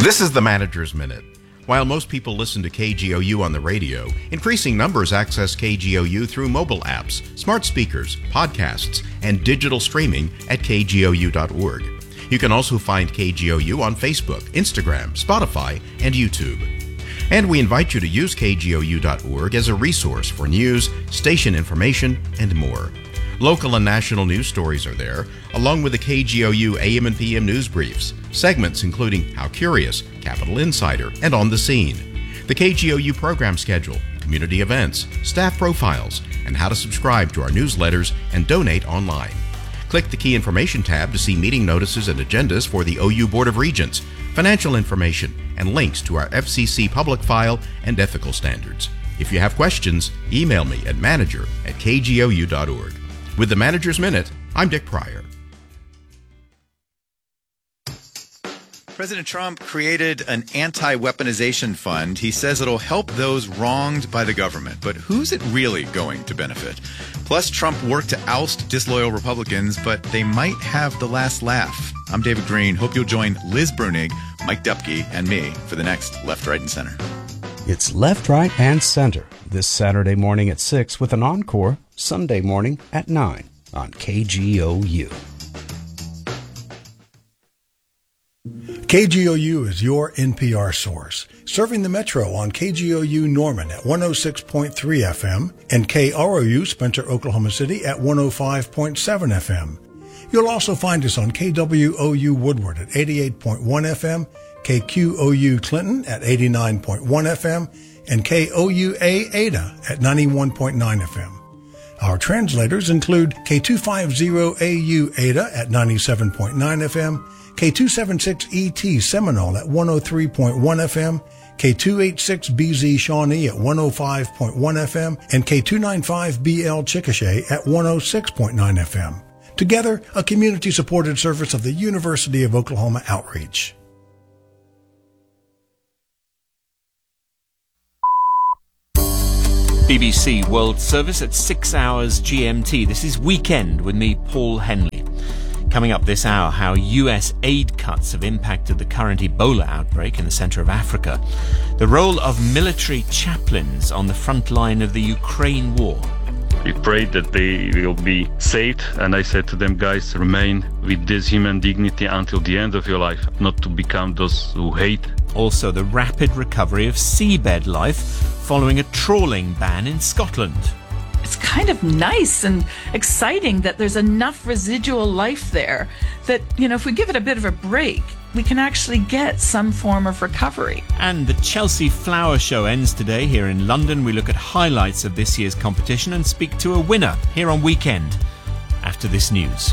This is the Manager's Minute. While most people listen to KGOU on the radio, increasing numbers access KGOU through mobile apps, smart speakers, podcasts, and digital streaming at kgou.org. You can also find KGOU on Facebook, Instagram, Spotify, and YouTube. And we invite you to use kgou.org as a resource for news, station information, and more. Local and national news stories are there, along with the KGOU AM and PM news briefs, segments including How Curious, Capital Insider, and On the Scene, the KGOU program schedule, community events, staff profiles, and how to subscribe to our newsletters and donate online. Click the Key Information tab to see meeting notices and agendas for the OU Board of Regents, financial information, and links to our FCC public file and ethical standards. If you have questions, email me at manager@kgou.org. With the Manager's Minute, I'm Dick Pryor. President Trump created an anti-weaponization fund. He says it'll help those wronged by the government. But who's it really going to benefit? Plus, Trump worked to oust disloyal Republicans, but they might have the last laugh. I'm David Green. Hope you'll join Liz Brunig, Mike Dupke, and me for the next Left, Right, and Center. It's Left, Right, and Center this Saturday morning at 6 with an encore Sunday morning at 9 on KGOU. KGOU is your NPR source, serving the Metro on KGOU Norman at 106.3 FM and KROU Spencer, Oklahoma City at 105.7 FM. You'll also find us on KWOU Woodward at 88.1 FM, KQOU Clinton at 89.1 FM, and KOUA Ada at 91.9 FM. Our translators include K250AU Ada at 97.9 FM, K276ET Seminole at 103.1 FM, K286BZ Shawnee at 105.1 FM, and K295BL Chickasha at 106.9 FM. Together, a community-supported service of the University of Oklahoma Outreach. BBC World Service at 6 hours GMT. This is Weekend with me, Paul Henley. Coming up this hour, how US aid cuts have impacted the current Ebola outbreak in the centre of Africa. The role of military chaplains on the front line of the Ukraine war. We prayed that they will be saved, and I said to them, guys, remain with this human dignity until the end of your life, not to become those who hate. Also, the rapid recovery of seabed life following a trawling ban in Scotland. It's kind of nice and exciting that there's enough residual life there that, if we give it a bit of a break, we can actually get some form of recovery. And the Chelsea Flower Show ends today here in London. We look at highlights of this year's competition and speak to a winner here on Weekend after this news.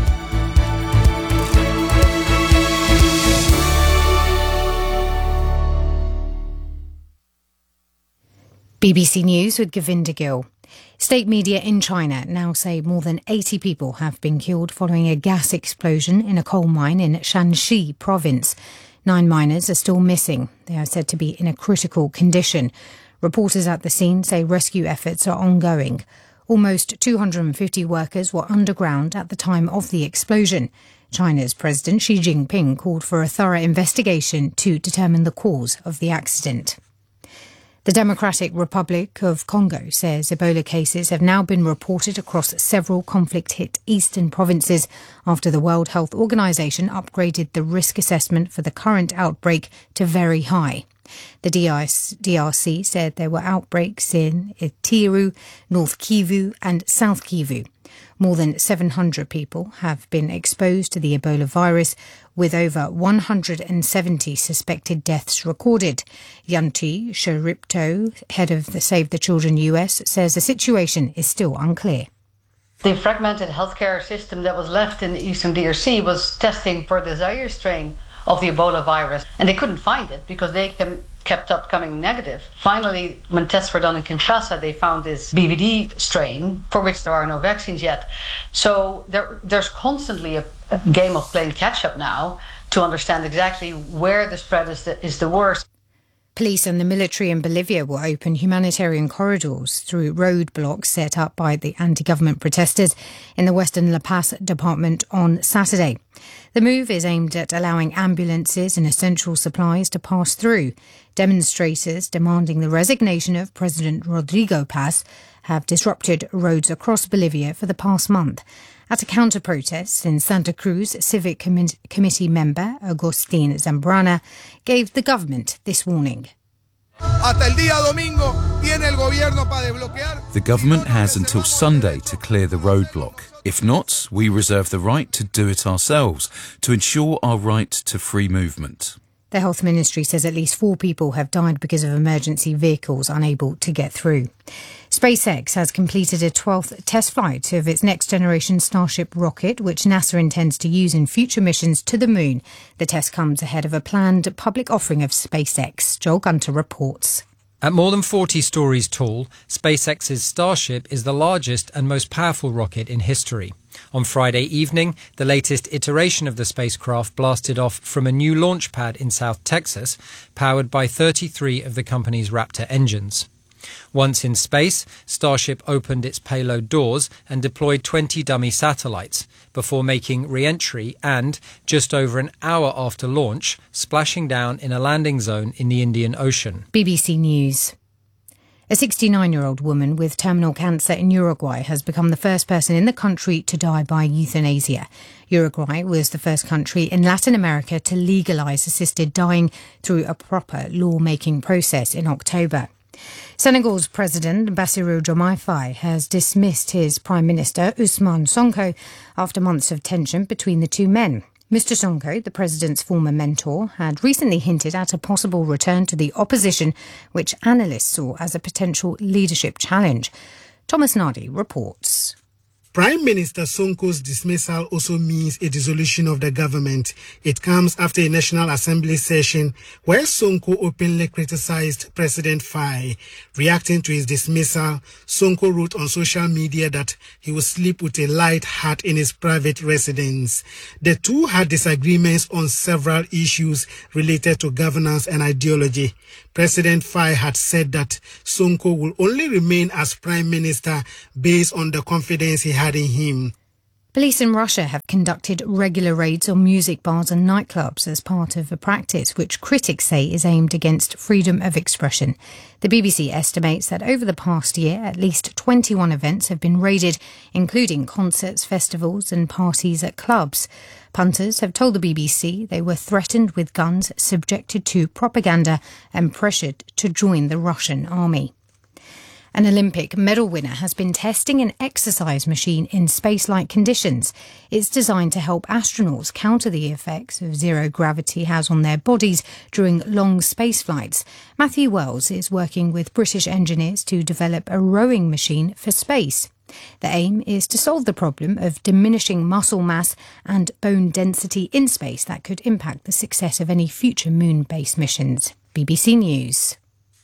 BBC News with Govinda Gill. State media in China now say more than 80 people have been killed following a gas explosion in a coal mine in Shanxi province. 9 miners are still missing. They are said to be in a critical condition. Reporters at the scene say rescue efforts are ongoing. Almost 250 workers were underground at the time of the explosion. China's President Xi Jinping called for a thorough investigation to determine the cause of the accident. The Democratic Republic of Congo says Ebola cases have now been reported across several conflict-hit eastern provinces after the World Health Organization upgraded the risk assessment for the current outbreak to very high. The DRC said there were outbreaks in Ituri, North Kivu and South Kivu. More than 700 people have been exposed to the Ebola virus, with over 170 suspected deaths recorded. Yanti Sharipto, head of the Save the Children US, says the situation is still unclear. The fragmented healthcare system that was left in the eastern DRC was testing for the Zaire strain of the Ebola virus, and they couldn't find it because they kept up coming negative. Finally, when tests were done in Kinshasa, they found this BVD strain for which there are no vaccines yet. So there's constantly a game of playing catch-up now to understand exactly where the spread is the worst. Police and the military in Bolivia will open humanitarian corridors through roadblocks set up by the anti-government protesters in the Western La Paz department on Saturday. The move is aimed at allowing ambulances and essential supplies to pass through. Demonstrators demanding the resignation of President Rodrigo Paz have disrupted roads across Bolivia for the past month. At a counter-protest in Santa Cruz, Civic Committee member Agustín Zambrana gave the government this warning. The government has until Sunday to clear the roadblock. If not, we reserve the right to do it ourselves to ensure our right to free movement. The Health Ministry says at least 4 people have died because of emergency vehicles unable to get through. SpaceX has completed a 12th test flight of its next-generation Starship rocket, which NASA intends to use in future missions to the moon. The test comes ahead of a planned public offering of SpaceX. Joel Gunter reports. At more than 40 stories tall, SpaceX's Starship is the largest and most powerful rocket in history. On Friday evening, the latest iteration of the spacecraft blasted off from a new launch pad in South Texas, powered by 33 of the company's Raptor engines. Once in space, Starship opened its payload doors and deployed 20 dummy satellites before making re-entry and, just over an hour after launch, splashing down in a landing zone in the Indian Ocean. BBC News. A 69-year-old woman with terminal cancer in Uruguay has become the first person in the country to die by euthanasia. Uruguay was the first country in Latin America to legalise assisted dying through a proper law-making process in October. Senegal's President Bassirou Diomaye Faye has dismissed his Prime Minister Ousmane Sonko after months of tension between the two men. Mr Sonko, the president's former mentor, had recently hinted at a possible return to the opposition, which analysts saw as a potential leadership challenge. Thomas Nardi reports. Prime Minister Sonko's dismissal also means a dissolution of the government. It comes after a National Assembly session where Sonko openly criticized President Faye. Reacting to his dismissal, Sonko wrote on social media that he would sleep with a light heart in his private residence. The two had disagreements on several issues related to governance and ideology. President Faye had said that Sonko will only remain as Prime Minister based on the confidence he had in him. Police in Russia have conducted regular raids on music bars and nightclubs as part of a practice which critics say is aimed against freedom of expression. The BBC estimates that over the past year, at least 21 events have been raided, including concerts, festivals and parties at clubs. Punters have told the BBC they were threatened with guns, subjected to propaganda and pressured to join the Russian army. An Olympic medal winner has been testing an exercise machine in space-like conditions. It's designed to help astronauts counter the effects of zero gravity has on their bodies during long space flights. Matthew Wells is working with British engineers to develop a rowing machine for space. The aim is to solve the problem of diminishing muscle mass and bone density in space that could impact the success of any future moon-based missions. BBC News.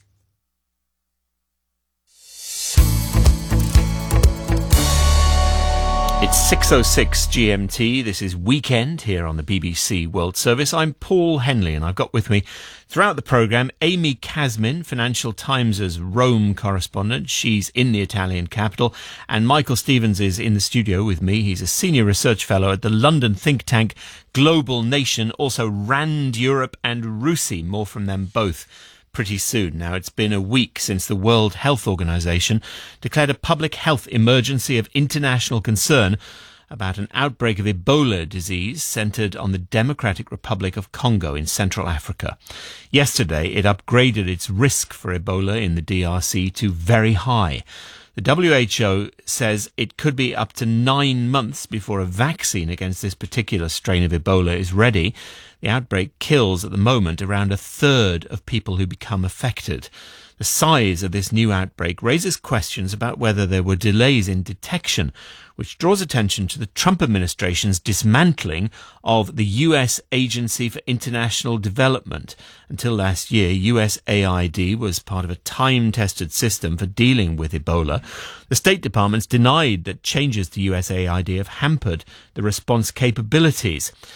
It's 6:06 GMT. This is Weekend here on the BBC World Service. I'm Paul Henley, and I've got with me throughout the programme Amy Kazmin, Financial Times' Rome correspondent. She's in the Italian capital. And Michael Stevens is in the studio with me. He's a senior research fellow at the London think tank Global Nation, also RAND Europe and RUSI. More from them both pretty soon. Now, it's been a week since the World Health Organization declared a public health emergency of international concern about an outbreak of Ebola disease centered on the Democratic Republic of Congo in Central Africa. Yesterday, it upgraded its risk for Ebola in the DRC to very high. The WHO says it could be up to 9 months before a vaccine against this particular strain of Ebola is ready. The outbreak kills at the moment around a third of people who become affected. The size of this new outbreak raises questions about whether there were delays in detection, which draws attention to the Trump administration's dismantling of the US Agency for International Development. Until last year, USAID was part of a time-tested system for dealing with Ebola. The State Department's denied that changes to USAID have hampered the response capabilities.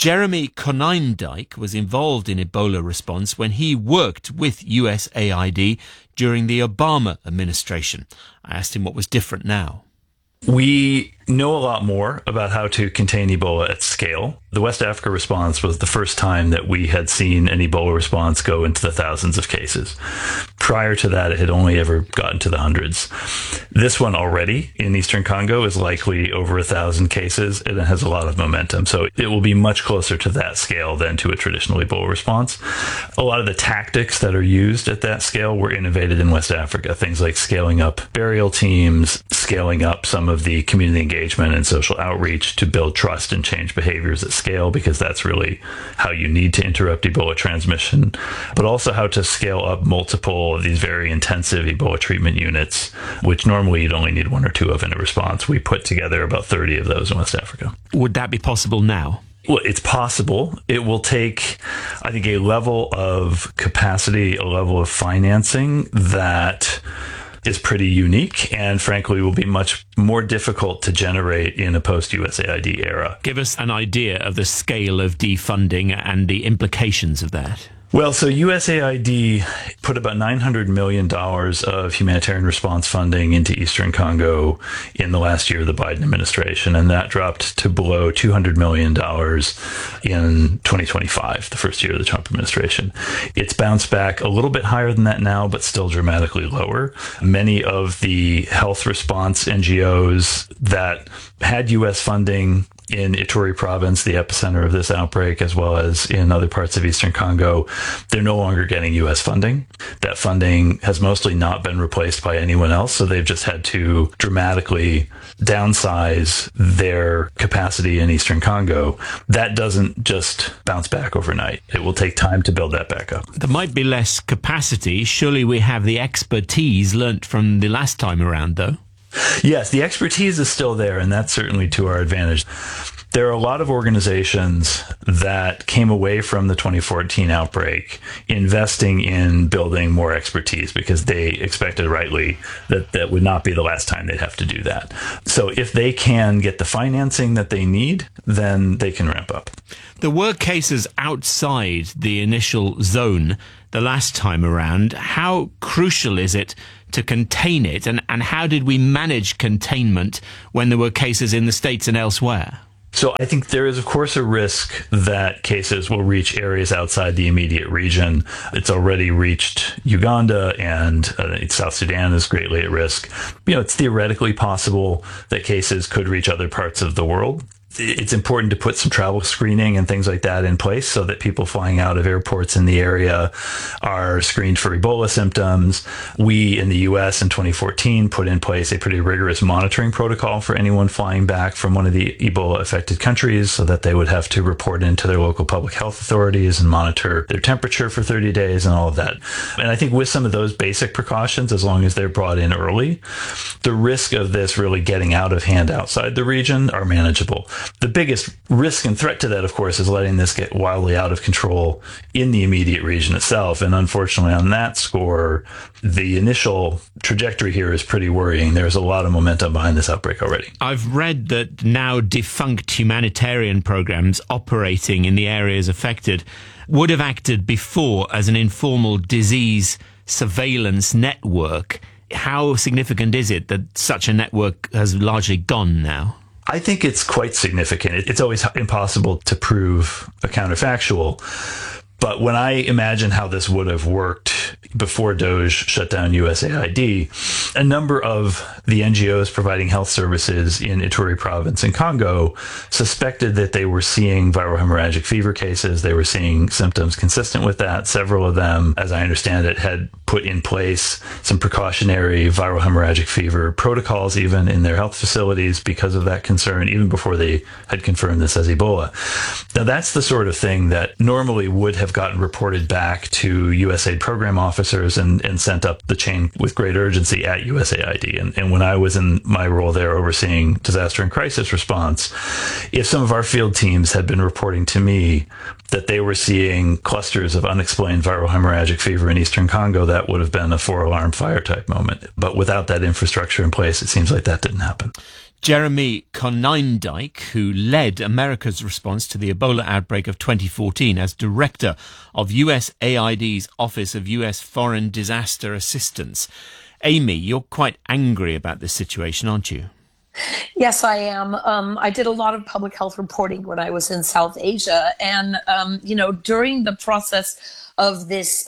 Jeremy Konyndyk was involved in Ebola response when he worked with USAID during the Obama administration. I asked him what was different now. We know a lot more about how to contain Ebola at scale. The West Africa response was the first time that we had seen an Ebola response go into the thousands of cases. Prior to that, it had only ever gotten to the hundreds. This one already in Eastern Congo is likely over 1,000 cases, and it has a lot of momentum. So it will be much closer to that scale than to a traditional Ebola response. A lot of the tactics that are used at that scale were innovated in West Africa. Things like scaling up burial teams, scaling up some of the community engagement and social outreach to build trust and change behaviors at scale, because that's really how you need to interrupt Ebola transmission, but also how to scale up multiple of these very intensive Ebola treatment units, which normally you'd only need 1 or 2 of in a response. We put together about 30 of those in West Africa. Would that be possible now? Well, it's possible. It will take, I think, a level of capacity, a level of financing that is pretty unique and frankly will be much more difficult to generate in a post-USAID era. Give us an idea of the scale of defunding and the implications of that. Well, so USAID put about $900 million of humanitarian response funding into Eastern Congo in the last year of the Biden administration, and that dropped to below $200 million in 2025, the first year of the Trump administration. It's bounced back a little bit higher than that now, but still dramatically lower. Many of the health response NGOs that had U.S. funding in Ituri province, the epicenter of this outbreak, as well as in other parts of Eastern Congo, they're no longer getting U.S. funding. That funding has mostly not been replaced by anyone else, so they've just had to dramatically downsize their capacity in Eastern Congo. That doesn't just bounce back overnight. It will take time to build that back up. There might be less capacity. Surely we have the expertise learnt from the last time around, though. Yes, the expertise is still there, and that's certainly to our advantage. There are a lot of organizations that came away from the 2014 outbreak investing in building more expertise because they expected rightly that would not be the last time they'd have to do that. So if they can get the financing that they need, then they can ramp up. There were cases outside the initial zone the last time around. How crucial is it to contain it, and how did we manage containment when there were cases in the States and elsewhere? So I think there is, of course, a risk that cases will reach areas outside the immediate region. It's already reached Uganda, and South Sudan is greatly at risk. It's theoretically possible that cases could reach other parts of the world. It's important to put some travel screening and things like that in place so that people flying out of airports in the area are screened for Ebola symptoms. We in the U.S. in 2014 put in place a pretty rigorous monitoring protocol for anyone flying back from one of the Ebola affected countries so that they would have to report into their local public health authorities and monitor their temperature for 30 days and all of that. And I think with some of those basic precautions, as long as they're brought in early, the risk of this really getting out of hand outside the region are manageable. The biggest risk and threat to that, of course, is letting this get wildly out of control in the immediate region itself. And unfortunately, on that score, the initial trajectory here is pretty worrying. There's a lot of momentum behind this outbreak already. I've read that now defunct humanitarian programs operating in the areas affected would have acted before as an informal disease surveillance network. How significant is it that such a network has largely gone now? I think it's quite significant. It's always impossible to prove a counterfactual. But when I imagine how this would have worked before DOGE shut down USAID, a number of the NGOs providing health services in Ituri province in Congo suspected that they were seeing viral hemorrhagic fever cases. They were seeing symptoms consistent with that. Several of them, as I understand it, had put in place some precautionary viral hemorrhagic fever protocols even in their health facilities because of that concern, even before they had confirmed this as Ebola. Now, that's the sort of thing that normally would have gotten reported back to USAID program officers and sent up the chain with great urgency at USAID. And when I was in my role there overseeing disaster and crisis response, if some of our field teams had been reporting to me that they were seeing clusters of unexplained viral hemorrhagic fever in Eastern Congo, that would have been a 4-alarm fire type moment. But without that infrastructure in place, it seems like that didn't happen. Jeremy Konyndyk, who led America's response to the Ebola outbreak of 2014 as director of USAID's Office of US Foreign Disaster Assistance. Amy, you're quite angry about this situation, aren't you? Yes, I am. I did a lot of public health reporting when I was in South Asia. And, during the process of this,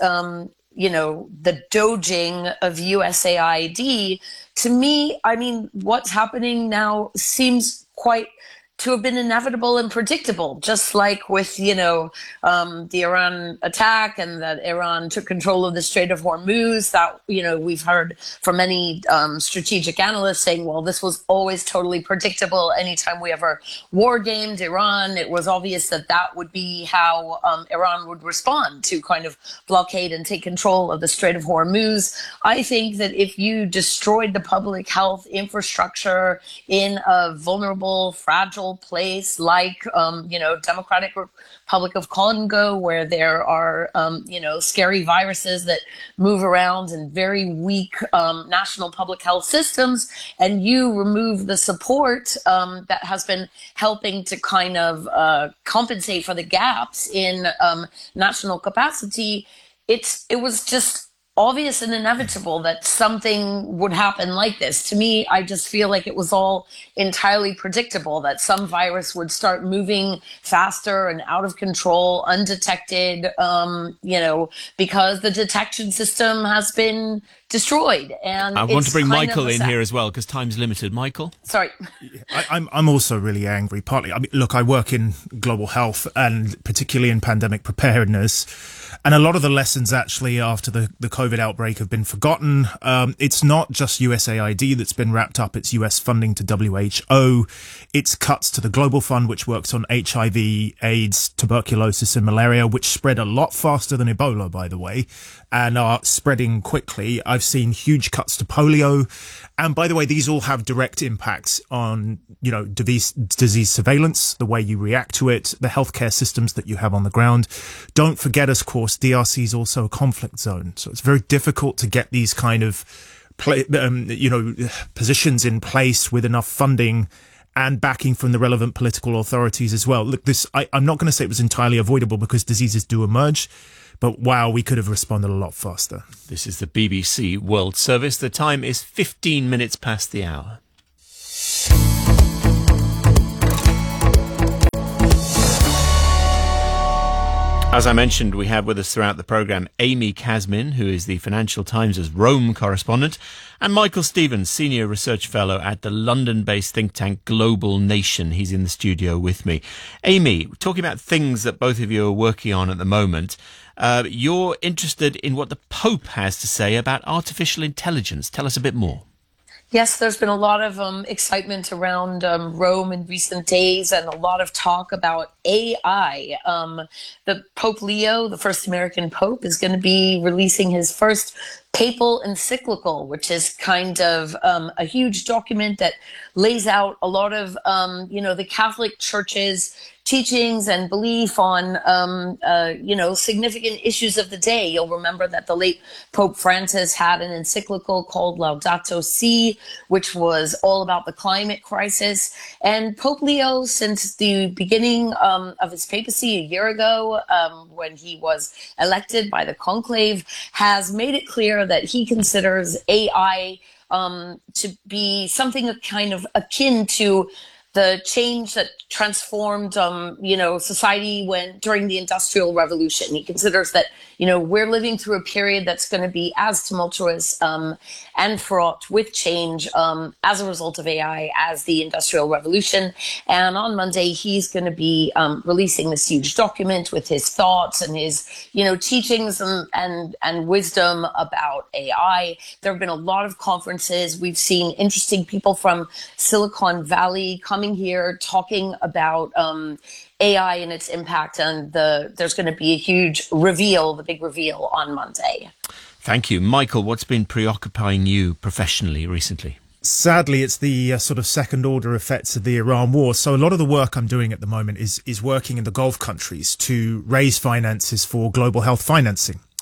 the doging of USAID, to me, I mean, what's happening now seems quite to have been inevitable and predictable, just like with, the Iran attack and that Iran took control of the Strait of Hormuz, that, we've heard from many strategic analysts saying, well, this was always totally predictable. Anytime we ever war gamed Iran, it was obvious that that would be how Iran would respond to kind of blockade and take control of the Strait of Hormuz. I think that if you destroyed the public health infrastructure in a vulnerable, fragile place like, Democratic Republic of Congo, where there are, scary viruses that move around and very weak national public health systems, and you remove the support that has been helping to kind of compensate for the gaps in national capacity, it was just obvious and inevitable that something would happen like this. To me, I just feel like it was all entirely predictable that some virus would start moving faster and out of control, undetected, because the detection system has been destroyed. And I want to bring Michael in here as well because time's limited. Michael? Sorry. I'm also really angry. Partly, I work in global health and particularly in pandemic preparedness. And a lot of the lessons actually after the COVID outbreak have been forgotten. It's not just USAID that's been wrapped up. It's US funding to WHO. It's cuts to the Global Fund, which works on HIV, AIDS, tuberculosis and malaria, which spread a lot faster than Ebola, by the way, and are spreading quickly. I've seen huge cuts to polio. And by the way, these all have direct impacts on, disease surveillance, the way you react to it, the healthcare systems that you have on the ground. Don't forget, of course, DRC is also a conflict zone. So it's very difficult to get these kind of, positions in place with enough funding and backing from the relevant political authorities as well. Look, I'm not going to say it was entirely avoidable because diseases do emerge. But wow, we could have responded a lot faster. This is the BBC World Service. The time is 15 minutes past the hour. As I mentioned, we have with us throughout the programme Amy Kazmin, who is the Financial Times' Rome correspondent, and Michael Stevens, Senior Research Fellow at the London-based think tank Global Nation. He's in the studio with me. Amy, talking about things that both of you are working on at the moment, you're interested in what the Pope has to say about artificial intelligence. Tell us a bit more. Yes, there's been a lot of excitement around Rome in recent days and a lot of talk about AI. The Pope Leo, the first American Pope, is going to be releasing his first papal encyclical, which is kind of a huge document that lays out a lot of, the Catholic Church's teachings and belief on, significant issues of the day. You'll remember that the late Pope Francis had an encyclical called Laudato Si, which was all about the climate crisis. And Pope Leo, since the beginning of his papacy a year ago, when he was elected by the conclave, has made it clear that he considers AI to be something kind of akin to the change that transformed, society during the Industrial Revolution. He considers that, we're living through a period that's going to be as tumultuous and fraught with change as a result of AI as the Industrial Revolution. And on Monday, he's going to be releasing this huge document with his thoughts and his, teachings and wisdom about AI. There have been a lot of conferences. We've seen interesting people from Silicon Valley coming here talking about AI and its impact, and there's going to be a huge reveal, the big reveal on Monday. Thank you. Michael, what's been preoccupying you professionally recently? Sadly, it's the sort of second order effects of the Iran war. So a lot of the work I'm doing at the moment is working in the Gulf countries to raise finances for global health financing.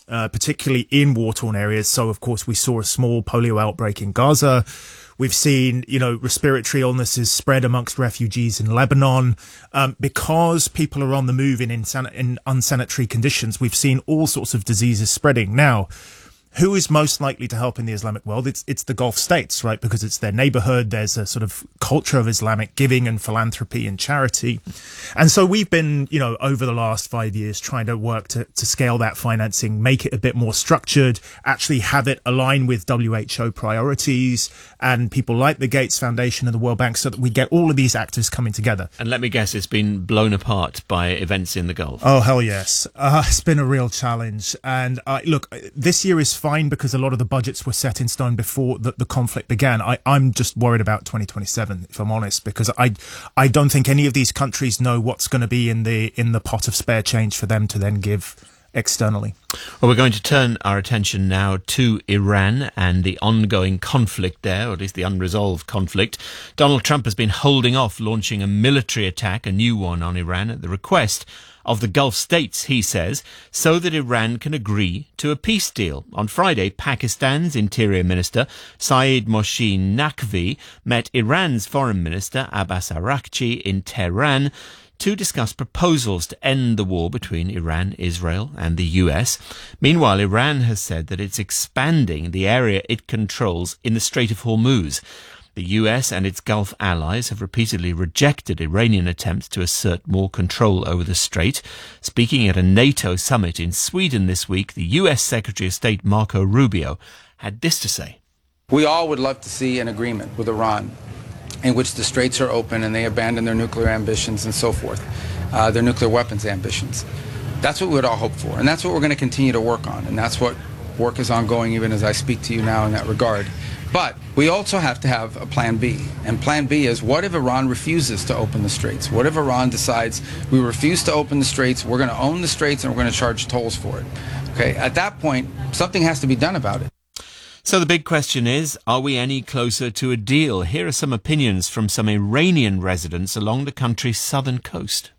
particularly in war-torn areas. So, of course, we saw a small polio outbreak in Gaza. We've seen, respiratory illnesses spread amongst refugees in Lebanon. Because people are on the move in unsanitary conditions, we've seen all sorts of diseases spreading. Now, who is most likely to help in the Islamic world? It's the Gulf states, right? Because it's their neighborhood. There's a sort of culture of Islamic giving and philanthropy and charity. And so we've been, over the last 5 years trying to work to scale that financing, make it a bit more structured, actually have it align with WHO priorities and people like the Gates Foundation and the World Bank so that we get all of these actors coming together. And let me guess, it's been blown apart by events in the Gulf. Oh, hell yes. It's been a real challenge. And look, this year is fine because a lot of the budgets were set in stone before the conflict began. I'm just worried about 2027, if I'm honest, because I don't think any of these countries know what's going to be in the pot of spare change for them to then give externally. Well, we're going to turn our attention now to Iran and the ongoing conflict there, or at least the unresolved conflict. Donald Trump has been holding off launching a military attack, a new one on Iran, at the request of the Gulf states, he says, so that Iran can agree to a peace deal. On Friday, Pakistan's Interior Minister Saeed Moshin Naqvi met Iran's Foreign Minister Abbas Araghchi in Tehran to discuss proposals to end the war between Iran, Israel and the US. Meanwhile, Iran has said that it's expanding the area it controls in the Strait of Hormuz. The US and its Gulf allies have repeatedly rejected Iranian attempts to assert more control over the strait. Speaking at a NATO summit in Sweden this week, the US Secretary of State Marco Rubio had this to say. We all would love to see an agreement with Iran in which the straits are open and they abandon their nuclear ambitions and so forth, their nuclear weapons ambitions. That's what we would all hope for, and that's what we're going to continue to work on, and that's what work is ongoing even as I speak to you now in that regard. But we also have to have a plan B, and plan B is, what if Iran refuses to open the straits? What if Iran decides we refuse to open the straits, we're going to own the straits, and we're going to charge tolls for it? Okay, at that point, something has to be done about it. So the big question is, are we any closer to a deal? Here are some opinions from some Iranian residents along the country's southern coast.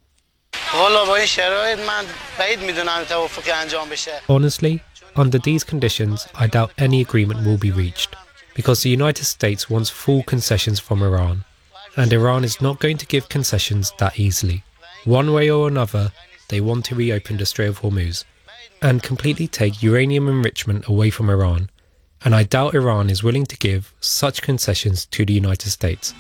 Honestly, under these conditions, I doubt any agreement will be reached, because the United States wants full concessions from Iran, and Iran is not going to give concessions that easily. One way or another, they want to reopen the Strait of Hormuz and completely take uranium enrichment away from Iran. And I doubt Iran is willing to give such concessions to the United States.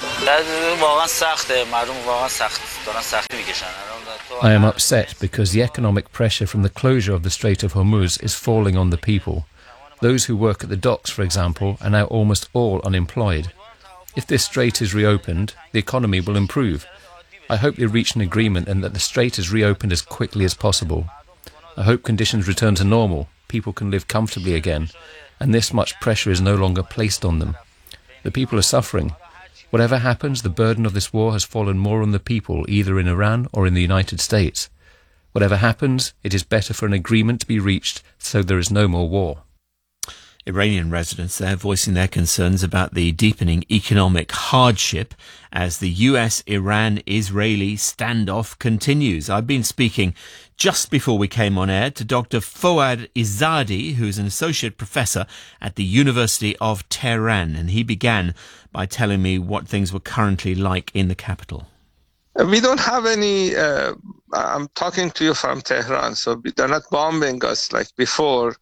I am upset because the economic pressure from the closure of the Strait of Hormuz is falling on the people. Those who work at the docks, for example, are now almost all unemployed. If this strait is reopened, the economy will improve. I hope they reach an agreement and that the strait is reopened as quickly as possible. I hope conditions return to normal, people can live comfortably again, and this much pressure is no longer placed on them. The people are suffering. Whatever happens, the burden of this war has fallen more on the people, either in Iran or in the United States. Whatever happens, it is better for an agreement to be reached so there is no more war. Iranian residents there voicing their concerns about the deepening economic hardship as the US-Iran-Israeli standoff continues. I've been speaking just before we came on air to Dr. Fouad Izzadi, who's an associate professor at the University of Tehran, and he began by telling me what things were currently like in the capital. We don't have any, I'm talking to you from Tehran, so they're not bombing us like before.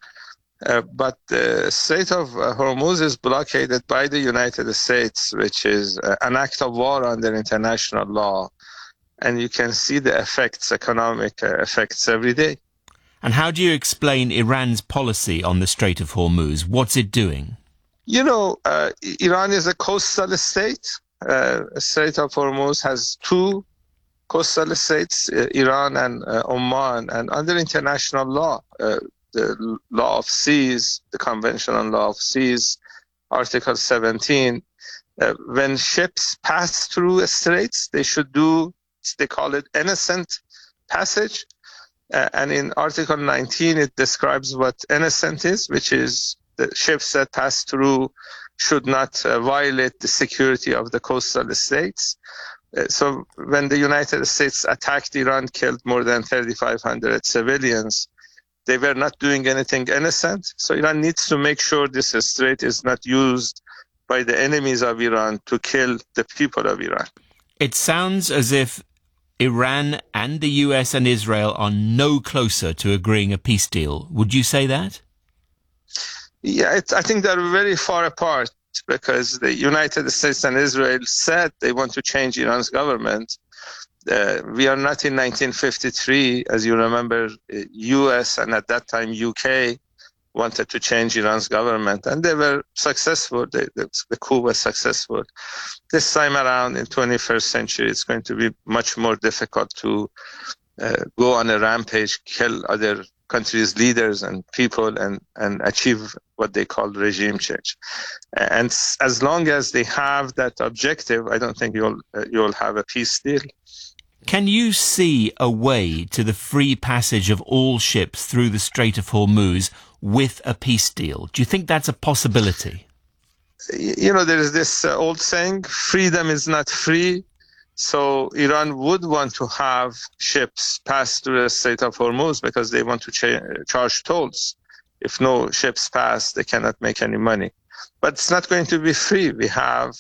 But the Strait of Hormuz is blockaded by the United States, which is an act of war under international law. And you can see the effects, economic effects every day. And how do you explain Iran's policy on the Strait of Hormuz? What's it doing? You know, Iran is a coastal state. Strait of Hormuz has two coastal states, Iran and Oman. And under international law, the law of seas, the conventional law of seas, Article 17, when ships pass through straits, they should do, they call it innocent passage. And in Article 19, it describes what innocent is, which is the ships that pass through should not violate the security of the coastal states. So when the United States attacked Iran, killed more than 3,500 civilians, they were not doing anything innocent. So Iran needs to make sure this strait is not used by the enemies of Iran to kill the people of Iran. It sounds as if Iran and the US and Israel are no closer to agreeing a peace deal. Would you say that? Yeah, I think they're very far apart, because the United States and Israel said they want to change Iran's government. We are not in 1953, as you remember. US and at that time UK wanted to change Iran's government, and they were successful. The coup was successful. This time around, in 21st century, it's going to be much more difficult to go on a rampage, kill other countries' leaders and people, and achieve what they call regime change. And as long as they have that objective, I don't think you'll have a peace deal. Can you see a way to the free passage of all ships through the Strait of Hormuz with a peace deal? Do you think that's a possibility? You know, there is this old saying, freedom is not free. So Iran would want to have ships pass through the Strait of Hormuz because they want to charge tolls. If no ships pass, they cannot make any money. But it's not going to be free. We have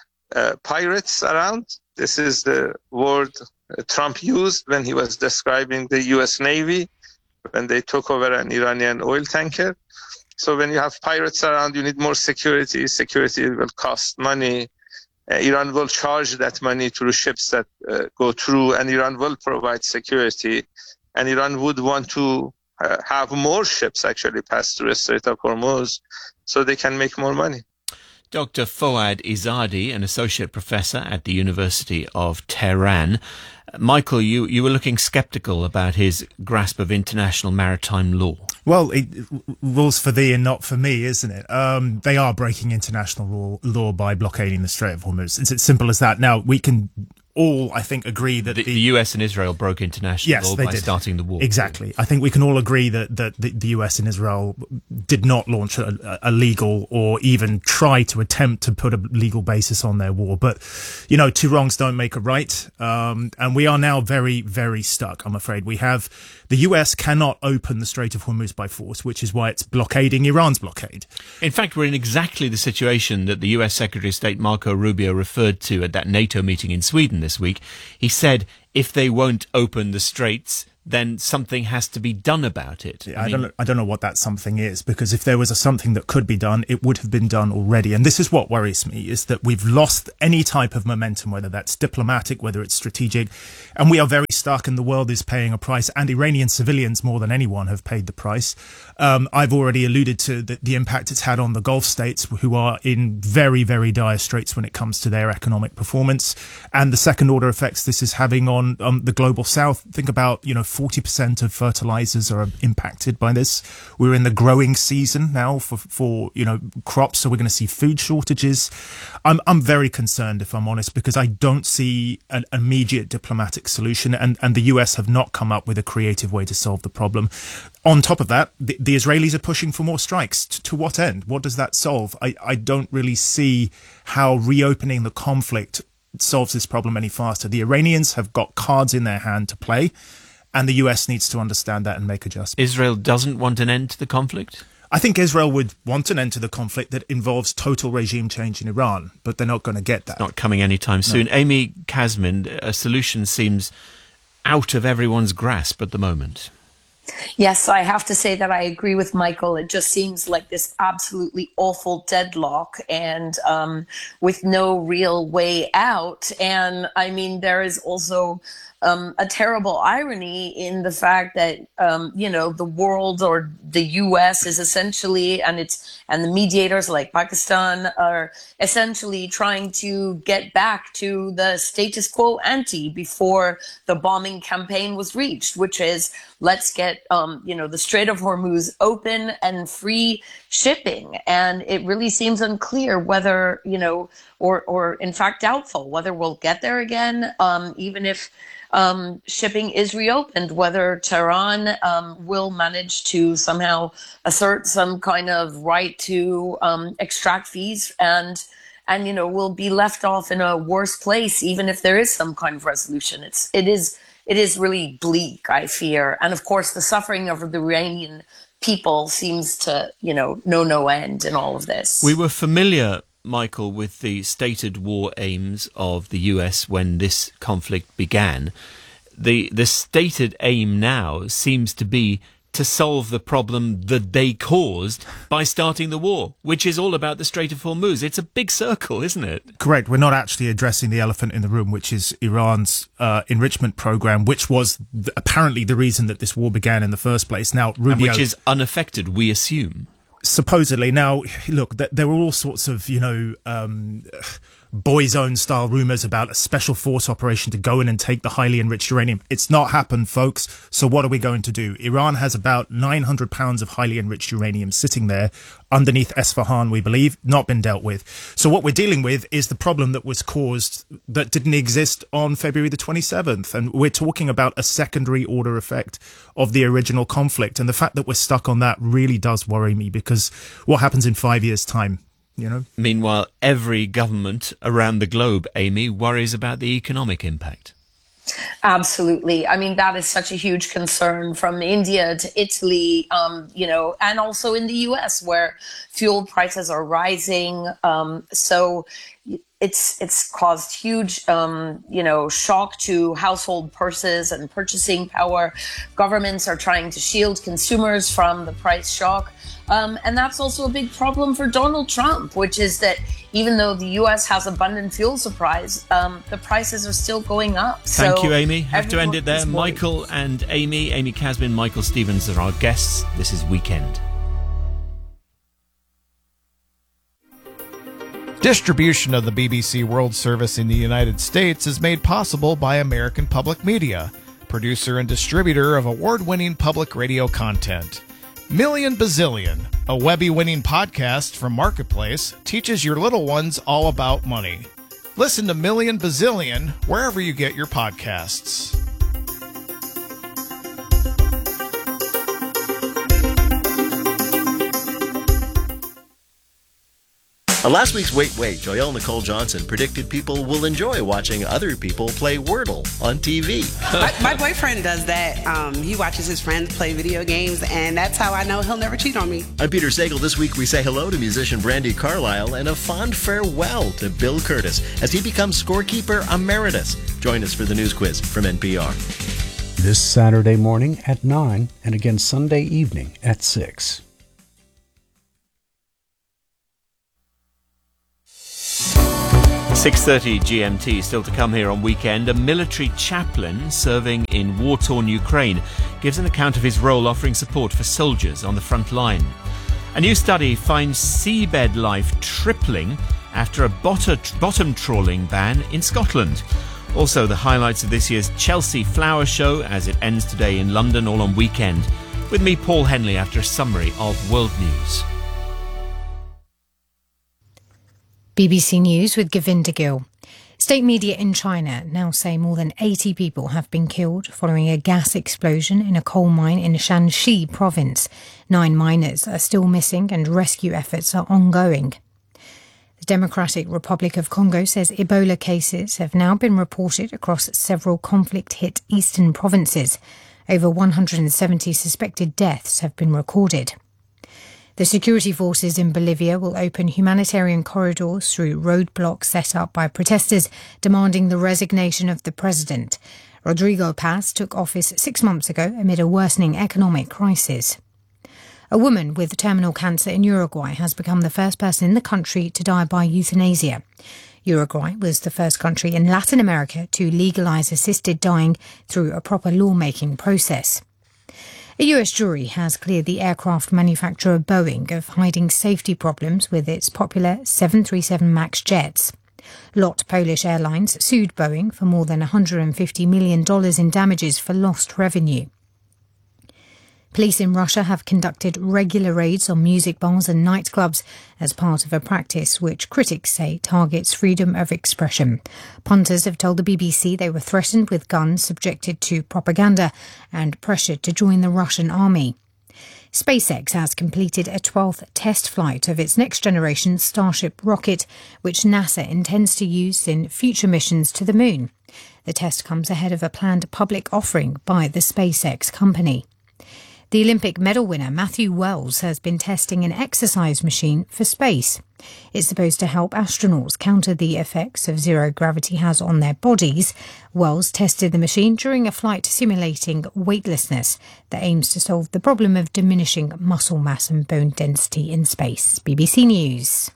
pirates around. This is the word Trump used when he was describing the U.S. Navy when they took over an Iranian oil tanker. So when you have pirates around, you need more security. Security will cost money. Iran will charge that money to the ships that go through, and Iran will provide security. And Iran would want to have more ships actually pass through the Strait of Hormuz so they can make more money. Dr. Fouad Izzadi, an associate professor at the University of Tehran. Michael, you were looking sceptical about his grasp of international maritime law. Well, rules for thee and not for me, isn't it? They are breaking international law by blockading the Strait of Hormuz. It's as simple as that. Now, we can all, I think, agree that the US and Israel broke international law by starting the war. Exactly. I think we can all agree that the US and Israel did not launch a legal or even try to attempt to put a legal basis on their war. But, you know, two wrongs don't make a right. And we are now very, very stuck, I'm afraid. The US cannot open the Strait of Hormuz by force, which is why it's blockading Iran's blockade. In fact, we're in exactly the situation that the US Secretary of State Marco Rubio referred to at that NATO meeting in Sweden this week. He said if they won't open the straits, then something has to be done about it. I don't know what that something is, because if there was something that could be done, it would have been done already. And this is what worries me, is that we've lost any type of momentum, whether that's diplomatic, whether it's strategic, and we are very stuck, and the world is paying a price, and Iranian civilians more than anyone have paid the price. I've already alluded to the impact it's had on the Gulf states, who are in very, very dire straits when it comes to their economic performance, and the second order effects this is having on the global south. Think about, 40% of fertilizers are impacted by this. We're in the growing season now for crops, so we're going to see food shortages. I'm very concerned, if I'm honest, because I don't see an immediate diplomatic solution, and the US have not come up with a creative way to solve the problem. On top of that, the Israelis are pushing for more strikes. To what end? What does that solve? I don't really see how reopening the conflict solves this problem any faster. The Iranians have got cards in their hand to play, and the US needs to understand that and make adjustments. Israel doesn't want an end to the conflict? I think Israel would want an end to the conflict that involves total regime change in Iran, but they're not going to get that. Not coming anytime soon. No. Amy Kasmin, a solution seems out of everyone's grasp at the moment. Yes, I have to say that I agree with Michael. It just seems like this absolutely awful deadlock, and with no real way out. And I mean, there is also a terrible irony in the fact that the world, or the U.S. is essentially, and the mediators like Pakistan are essentially trying to get back to the status quo ante before the bombing campaign was reached, which is let's get the Strait of Hormuz open and free shipping. And it really seems unclear whether or in fact doubtful whether we'll get there again, even if shipping is reopened, whether Tehran will manage to somehow assert some kind of right to extract fees and will be left off in a worse place, even if there is some kind of resolution. It it is really bleak, I fear. And of course, the suffering of the Iranian people seems to, know no end in all of this. We were familiar, Michael, with the stated war aims of the US when this conflict began. The stated aim now seems to be to solve the problem that they caused by starting the war, which is all about the Strait of Hormuz. It's a big circle, isn't it? Correct. We're not actually addressing the elephant in the room, which is Iran's enrichment program, which was apparently the reason that this war began in the first place. Now, Rubio, and which is unaffected, we assume. Supposedly. Now, look, there were all sorts of, Boyzone style rumors about a special force operation to go in and take the highly enriched uranium. It's not happened, folks. So what are we going to do? Iran has about 900 pounds of highly enriched uranium sitting there underneath Esfahan, we believe, not been dealt with. So what we're dealing with is the problem that was caused that didn't exist on February the 27th. And we're talking about a secondary order effect of the original conflict. And the fact that we're stuck on that really does worry me, because what happens in 5 years' time? Meanwhile, every government around the globe, Amy, worries about the economic impact. Absolutely. I mean, that is such a huge concern, from India to Italy, and also in the US, where fuel prices are rising. So it's caused huge, shock to household purses and purchasing power. Governments are trying to shield consumers from the price shock. And that's also a big problem for Donald Trump, which is that even though the U.S. has abundant fuel supplies, the prices are still going up. Thank you, Amy. Have to end it there. Michael and Amy Casbin, Michael Stevens are our guests. This is Weekend. Distribution of the BBC World Service in the United States is made possible by American Public Media, producer and distributor of award-winning public radio content. Million Bazillion, a Webby-winning podcast from Marketplace, teaches your little ones all about money. Listen to Million Bazillion wherever you get your podcasts. On last week's Wait, Joyelle Nicole Johnson predicted people will enjoy watching other people play Wordle on TV. My boyfriend does that. He watches his friends play video games, and that's how I know he'll never cheat on me. I'm Peter Sagal. This week we say hello to musician Brandi Carlile and a fond farewell to Bill Curtis as he becomes scorekeeper emeritus. Join us for the news quiz from NPR. This Saturday morning at 9 and again Sunday evening at 6. 6:30 GMT, still to come here on Weekend. A military chaplain serving in war-torn Ukraine gives an account of his role offering support for soldiers on the front line. A new study finds seabed life tripling after a bottom trawling ban in Scotland. Also, the highlights of this year's Chelsea Flower Show as it ends today in London, all on Weekend. With me, Paul Henley, after a summary of world news. BBC News with Govinda Gill. State media in China now say more than 80 people have been killed following a gas explosion in a coal mine in Shanxi province. 9 miners are still missing and rescue efforts are ongoing. The Democratic Republic of Congo says Ebola cases have now been reported across several conflict-hit eastern provinces. Over 170 suspected deaths have been recorded. The security forces in Bolivia will open humanitarian corridors through roadblocks set up by protesters demanding the resignation of the president. Rodrigo Paz took office 6 months ago amid a worsening economic crisis. A woman with terminal cancer in Uruguay has become the first person in the country to die by euthanasia. Uruguay was the first country in Latin America to legalise assisted dying through a proper lawmaking process. A US jury has cleared the aircraft manufacturer Boeing of hiding safety problems with its popular 737 MAX jets. LOT Polish Airlines sued Boeing for more than $150 million in damages for lost revenue. Police in Russia have conducted regular raids on music bars and nightclubs as part of a practice which critics say targets freedom of expression. Punters have told the BBC they were threatened with guns, subjected to propaganda and pressured to join the Russian army. SpaceX has completed a 12th test flight of its next-generation Starship rocket, which NASA intends to use in future missions to the moon. The test comes ahead of a planned public offering by the SpaceX company. The Olympic medal winner Matthew Wells has been testing an exercise machine for space. It's supposed to help astronauts counter the effects of zero gravity has on their bodies. Wells tested the machine during a flight simulating weightlessness that aims to solve the problem of diminishing muscle mass and bone density in space. BBC News.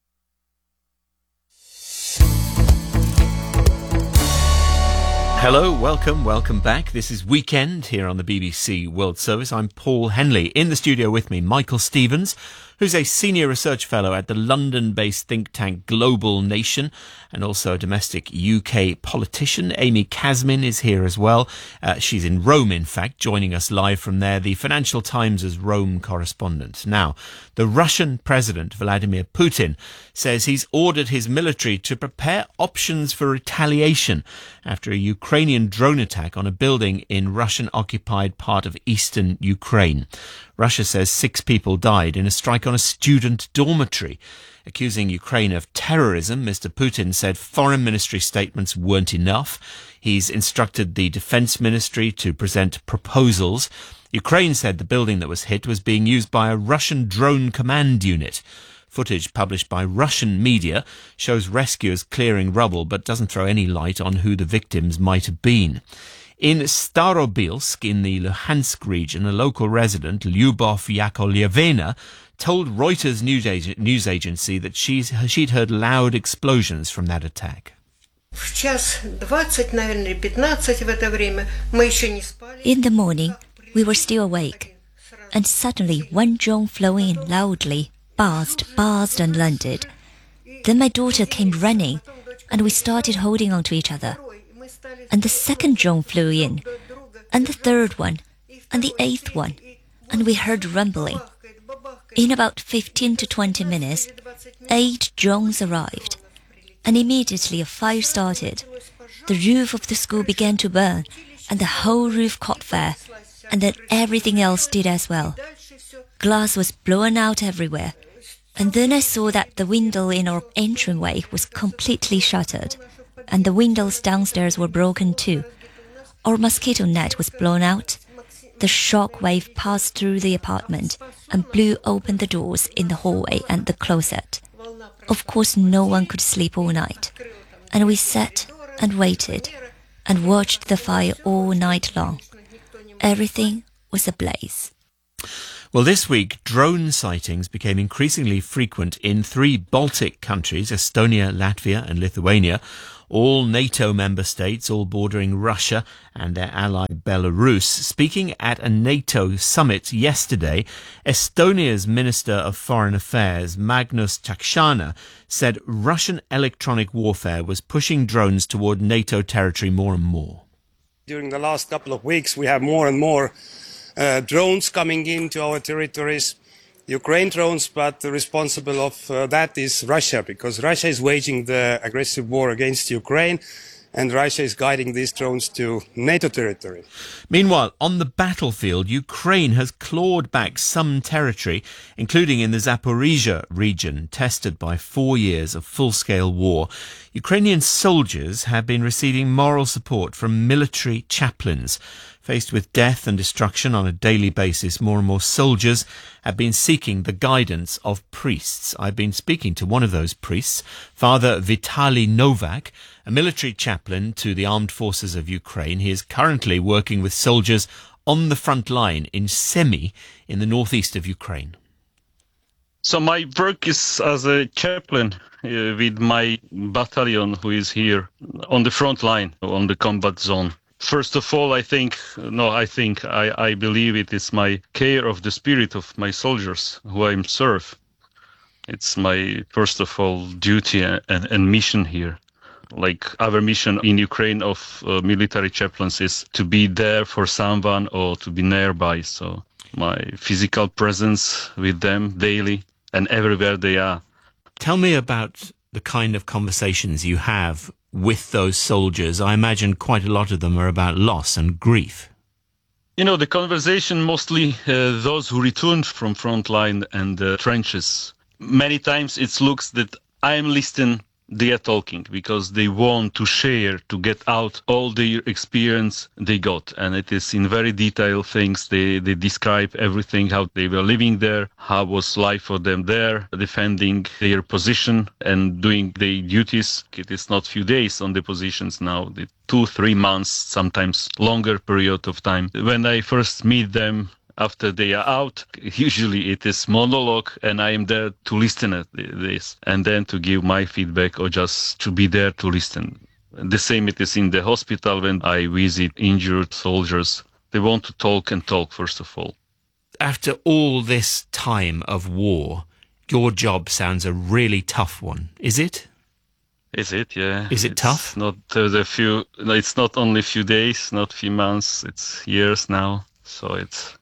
Hello, welcome back. This is Weekend here on the BBC World Service. I'm Paul Henley. In the studio with me, Michael Stevens, who's a senior research fellow at the London-based think tank Global Nation, and also a domestic UK politician. Amy Kasmin is here as well. She's in Rome, in fact, joining us live from there, the Financial Times' Rome correspondent. Now, the Russian President, Vladimir Putin, says he's ordered his military to prepare options for retaliation after a Ukrainian drone attack on a building in Russian-occupied part of eastern Ukraine. Russia says 6 people died in a strike on a student dormitory. Accusing Ukraine of terrorism, Mr. Putin said foreign ministry statements weren't enough. He's instructed the defense ministry to present proposals. Ukraine said the building that was hit was being used by a Russian drone command unit. Footage published by Russian media shows rescuers clearing rubble but doesn't throw any light on who the victims might have been. In Starobilsk, in the Luhansk region, a local resident, Lyubov Yakolyevina, told Reuters news agency that she'd heard loud explosions from that attack. In the morning, we were still awake, and suddenly one drone flew in loudly, buzzed and landed. Then my daughter came running, and we started holding on to each other. And the second drone flew in, and the third one, and the 8th one, and we heard rumbling. In about 15 to 20 minutes, 8 drones arrived, and immediately a fire started. The roof of the school began to burn, and the whole roof caught fire, and then everything else did as well. Glass was blown out everywhere, and then I saw that the window in our entryway was completely shattered, and the windows downstairs were broken too. Our mosquito net was blown out. The shock wave passed through the apartment and blew open the doors in the hallway and the closet. Of course, no one could sleep all night, and we sat and waited and watched the fire all night long. Everything was ablaze. Well, this week, drone sightings became increasingly frequent in 3 Baltic countries, Estonia, Latvia and Lithuania, all NATO member states, all bordering Russia and their ally Belarus. Speaking at a NATO summit yesterday, Estonia's Minister of Foreign Affairs, Magnus Chakshana, said Russian electronic warfare was pushing drones toward NATO territory more and more. During the last couple of weeks, we have more and more drones coming into our territories. Ukraine drones, but the responsible of that is Russia, because Russia is waging the aggressive war against Ukraine, and Russia is guiding these drones to NATO territory. Meanwhile, on the battlefield, Ukraine has clawed back some territory, including in the Zaporizhia region, tested by 4 years of full-scale war. Ukrainian soldiers have been receiving moral support from military chaplains. Faced with death and destruction on a daily basis, more and more soldiers have been seeking the guidance of priests. I've been speaking to one of those priests, Father Vitaly Novak, a military chaplain to the armed forces of Ukraine. He is currently working with soldiers on the front line in Semi, in the northeast of Ukraine. So my work is as a chaplain with my battalion who is here on the front line, on the combat zone. First of all, I believe it is my care of the spirit of my soldiers who I serve. It's my, first of all, duty and mission here. Like our mission in Ukraine of military chaplains is to be there for someone or to be nearby. So my physical presence with them daily and everywhere they are. Tell me about the kind of conversations you have with those soldiers. I imagine quite a lot of them are about loss and grief. You know, the conversation mostly those who returned from front line and trenches. Many times it looks that I am listening they are talking because they want to share, to get out all the experience they got. And it is in very detailed things. They describe everything, how they were living there, how was life for them there, defending their position and doing their duties. It is not few days on the positions now, 2-3 months, sometimes longer period of time. When I first meet them, after they are out, usually it is monologue, and I am there to listen at this and then to give my feedback or just to be there to listen. The same it is in the hospital when I visit injured soldiers. They want to talk and talk, first of all. After all this time of war, your job sounds a really tough one. Is it? Is it? Yeah. Is it tough? Not it's not only a few days, not few months. It's years now. So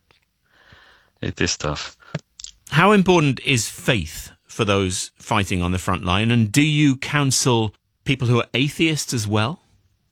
it is tough. How important is faith for those fighting on the front line? And do you counsel people who are atheists as well?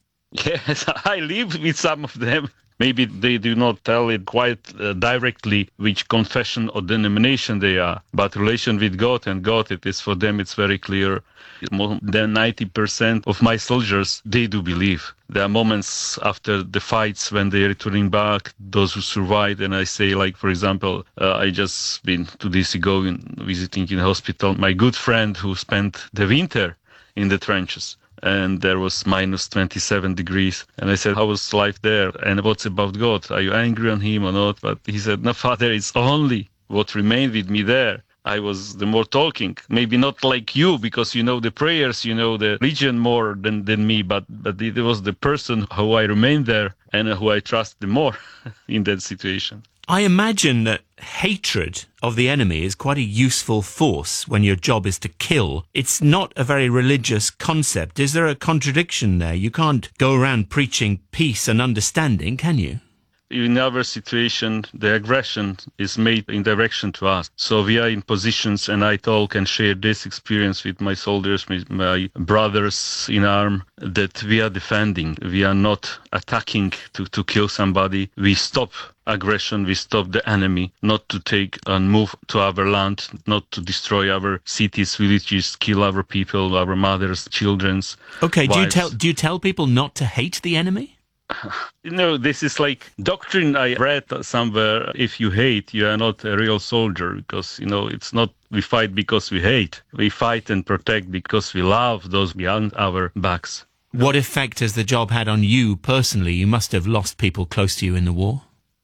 Yes, I live with some of them. Maybe they do not tell it quite directly which confession or denomination they are, but relation with God and God, it is for them, it's very clear. More than 90% of my soldiers, they do believe. There are moments after the fights when they're returning back, those who survived, and I say, like, for example, I just been 2 days ago visiting in hospital, my good friend who spent the winter in the trenches. And there was minus 27 degrees. And I said, how was life there? And what's about God? Are you angry on him or not? But he said, no, Father, it's only what remained with me there. I was the more talking, maybe not like you, because you know the prayers, you know the religion more than me, but it was the person who I remained there and who I trust the more in that situation. I imagine that hatred of the enemy is quite a useful force when your job is to kill. It's not a very religious concept. Is there a contradiction there? You can't go around preaching peace and understanding, can you? In our situation, the aggression is made in direction to us. So we are in positions, and I talk and share this experience with my soldiers, with my brothers in arm, that we are defending. We are not attacking to kill somebody. We stop aggression, we stop the enemy, not to take and move to our land, not to destroy our cities, villages, kill our people, our mothers, children's. Okay, wives. do you tell people not to hate the enemy? You know, this is like doctrine I read somewhere. If you hate, you are not a real soldier, because, you know, it's not we fight because we hate. We fight and protect because we love those beyond our backs. What effect has the job had on you personally? You must have lost people close to you in the war.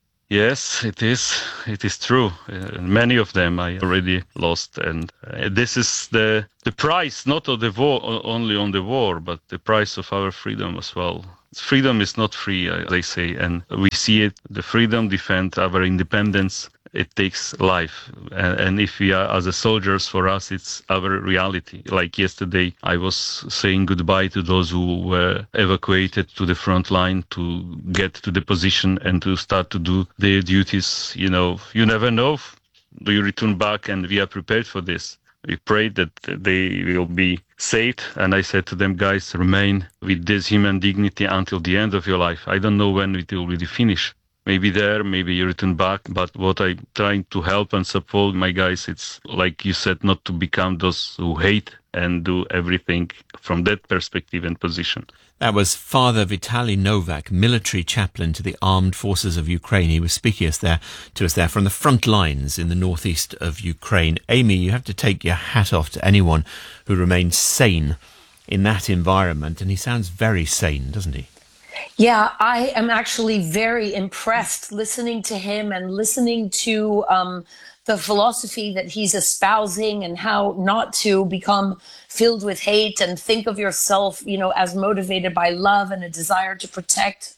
Yes, it is. It is true. Many of them I already lost, and this is the price, not of the war, only on the war, but the price of our freedom as well. Freedom is not free, they say, and we see it. The freedom, defend our independence. It takes life, and if we are as a soldiers, for us, it's our reality. Like yesterday, I was saying goodbye to those who were evacuated to the front line to get to the position and to start to do their duties. You know, you never know. Do you return back? And we are prepared for this. We prayed that they will be saved. And I said to them, guys, remain with this human dignity until the end of your life. I don't know when it will really finish. Maybe there, maybe you return back. But what I'm trying to help and support my guys, it's like you said, not to become those who hate and do everything from that perspective and position. That was Father Vitaly Novak, military chaplain to the Armed Forces of Ukraine. He was speaking to us there from the front lines in the northeast of Ukraine. Amy, you have to take your hat off to anyone who remains sane in that environment. And he sounds very sane, doesn't he? Yeah, I am actually very impressed listening to him and listening to the philosophy that he's espousing and how not to become filled with hate and think of yourself, you know, as motivated by love and a desire to protect.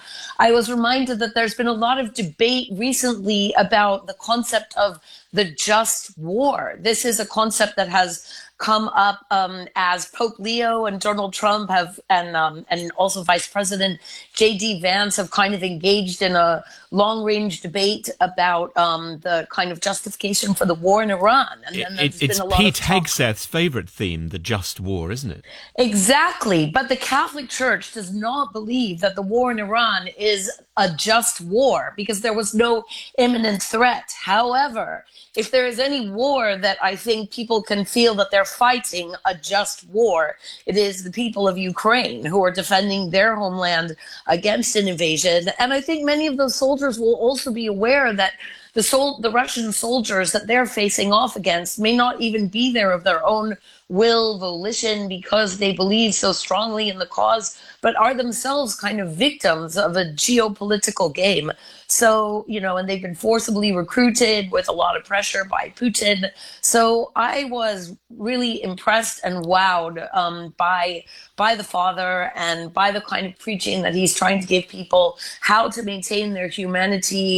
I was reminded that there's been a lot of debate recently about the concept of the just war. This is a concept that has come up as Pope Leo and Donald Trump have, and also Vice President J.D. Vance have kind of engaged in a long-range debate about the kind of just justification for the war in Iran. And then It's been a lot Pete of talk. Hegseth's favourite theme, the just war, isn't it? Exactly. But the Catholic Church does not believe that the war in Iran is a just war because there was no imminent threat. However, if there is any war that I think people can feel that they're fighting a just war, it is the people of Ukraine who are defending their homeland against an invasion. And I think many of those soldiers will also be aware that the Russian soldiers that they're facing off against may not even be there of their own will, volition, because they believe so strongly in the cause, but are themselves kind of victims of a geopolitical game. So, and they've been forcibly recruited with a lot of pressure by Putin. So I was really impressed and wowed by the father and by the kind of preaching that he's trying to give people, how to maintain their humanity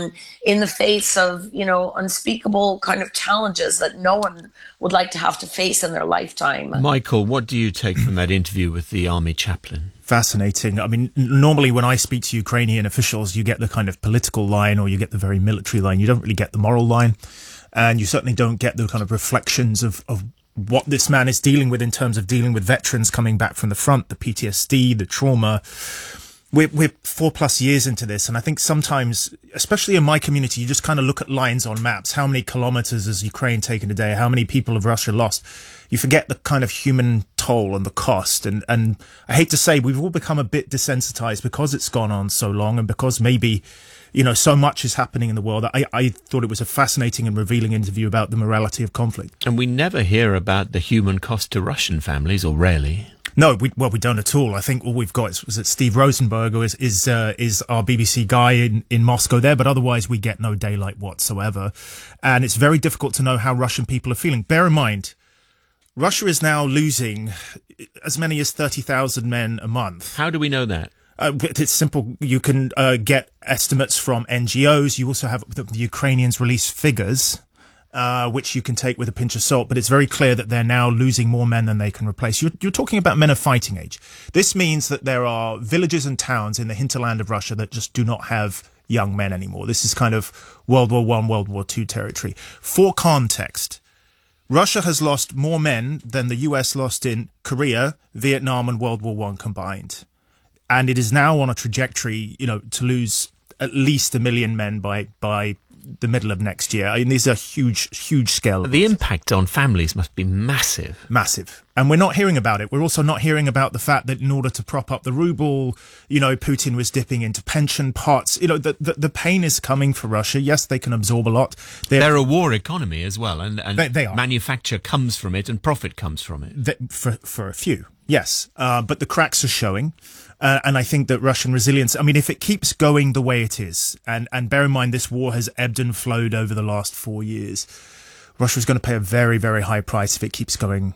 in the face of, unspeakable kind of challenges that no one would like to have to face in their lifetime. Michael, what do you take from that interview with the army chaplain? Fascinating. I mean, normally when I speak to Ukrainian officials, you get the kind of political line or you get the very military line. You don't really get the moral line. And you certainly don't get the kind of reflections of what this man is dealing with in terms of dealing with veterans coming back from the front, the PTSD, the trauma. We're 4+ years into this, and I think sometimes, especially in my community, you just kind of look at lines on maps. How many kilometers has Ukraine taken a day? How many people have Russia lost? You forget the kind of human toll and the cost. And I hate to say, we've all become a bit desensitized because it's gone on so long and because maybe, so much is happening in the world. I thought it was a fascinating and revealing interview about the morality of conflict. And we never hear about the human cost to Russian families, or rarely. No, we don't at all. I think all we've got is that Steve Rosenberg is our BBC guy in Moscow there, but otherwise we get no daylight whatsoever. And it's very difficult to know how Russian people are feeling. Bear in mind, Russia is now losing as many as 30,000 men a month. How do we know that? It's simple. You can get estimates from NGOs. You also have the Ukrainians release figures, which you can take with a pinch of salt, but it's very clear that they're now losing more men than they can replace. You're talking about men of fighting age. This means that there are villages and towns in the hinterland of Russia that just do not have young men anymore. This is kind of World War I, World War II territory. For context, Russia has lost more men than the US lost in Korea, Vietnam, and World War I combined. And it is now on a trajectory, to lose at least 1 million men by the middle of next year. I mean, these are huge scale. The impact on families must be massive. Massive. And we're not hearing about it. We're also not hearing about the fact that in order to prop up the ruble, Putin was dipping into pension pots. The pain is coming for Russia. Yes, they can absorb a lot. They're a war economy as well, and they are. Manufacture comes from it and profit comes from it. For a few, yes. But the cracks are showing. And I think that Russian resilience, if it keeps going the way it is, and bear in mind this war has ebbed and flowed over the last 4 years, Russia is going to pay a very, very high price if it keeps going.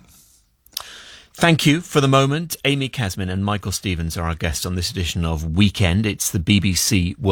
Thank you for the moment. Amy Kasmin and Michael Stevens are our guests on this edition of Weekend. It's the BBC World